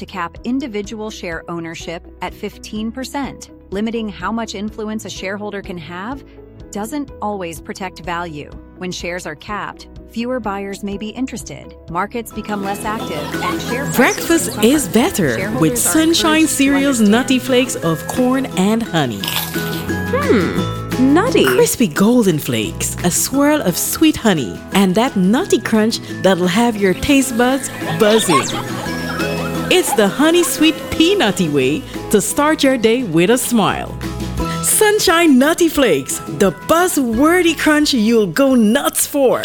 to cap individual share ownership at 15%. Limiting how much influence a shareholder can have doesn't always protect value. When shares are capped, fewer buyers may be interested, markets become less active, and share prices Breakfast suffer. is better with Shareholders are Sunshine encouraged to Cereal's understand. Nutty Flakes of corn and honey. Nutty. Crispy golden flakes, a swirl of sweet honey, and that nutty crunch that'll have your taste buds buzzing. It's the honey sweet peanutty way to start your day with a smile. Sunshine Nutty Flakes, the buzzworthy crunch you'll go nuts for.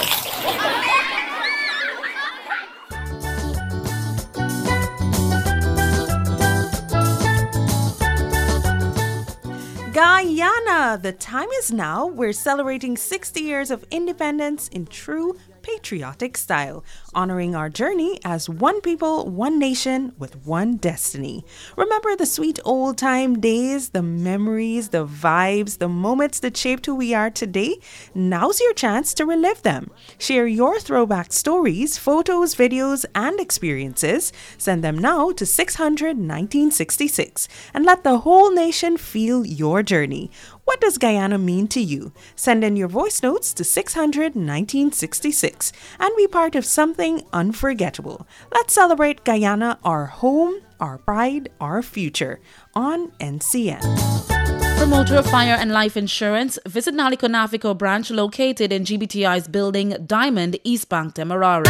Guyana, the time is now. We're celebrating 60 years of independence in true patriotic style, honoring our journey as one people, one nation with one destiny. Remember the sweet old time days, the memories, the vibes, the moments that shaped who we are today? Now's your chance to relive them. Share your throwback stories, photos, videos, and experiences. Send them now to 600 1966 and let the whole nation feel your journey. What does Guyana mean to you? Send in your voice notes to 600 1966 and be part of something unforgettable. Let's celebrate Guyana, our home, our pride, our future on NCN. Promoter of Fire and Life Insurance, visit Naliko Nafiko branch located in GBTI's building Diamond, East Bank, Demerara.